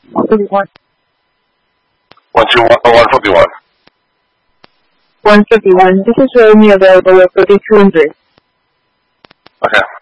141. 141. 151. This is only available at 3200. Okay.